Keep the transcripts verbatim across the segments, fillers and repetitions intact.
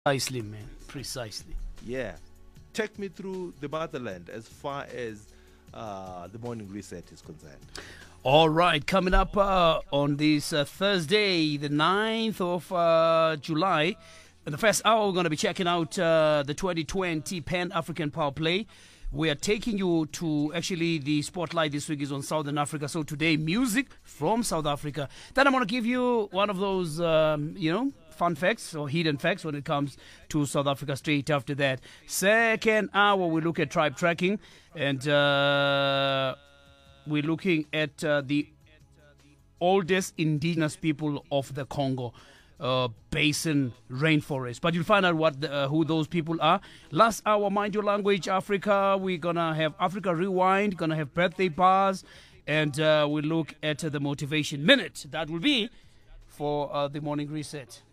Precisely, man. Precisely. Yeah. Take me through the motherland as far as uh, the morning reset is concerned. All right, coming up uh, on this uh, Thursday, the ninth of uh, July. In the first hour, we're going to be checking out uh, the twenty twenty Pan African Power Play. We are taking you to actually the spotlight this week is on Southern Africa. So today, music from South Africa. Then I'm going to give you one of those, um, you know, fun facts or hidden facts when it comes to South Africa straight after that. Second hour, we look at tribe tracking and uh, we're looking at uh, the oldest indigenous people of the Congo uh, Basin rainforest. But you'll find out what the, uh, who those people are. Last hour, Mind Your Language Africa. We're going to have Africa Rewind, going to have birthday bars, and uh, we look at uh, the Motivation Minute. That will be for uh, the morning reset.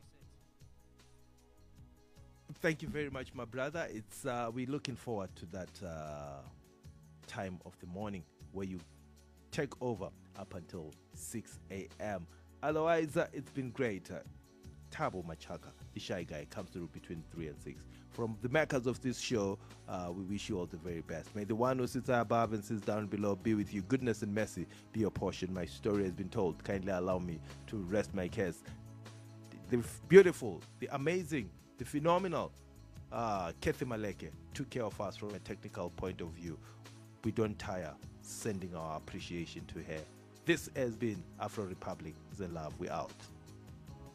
Thank you very much, my brother. It's uh, we're looking forward to that uh, time of the morning where you take over up until six a.m. Otherwise, uh, it's been great. Uh, Tabo Machaka, the shy guy, comes through between three and six. From the makers of this show, uh, we wish you all the very best. May the one who sits above and sits down below be with you. Goodness and mercy be your portion. My story has been told. Kindly allow me to rest my case. The, the beautiful, the amazing, the phenomenal uh, Kathy Maleke took care of us from a technical point of view. We don't tire sending our appreciation to her. This has been Afro Republic. The love. We out.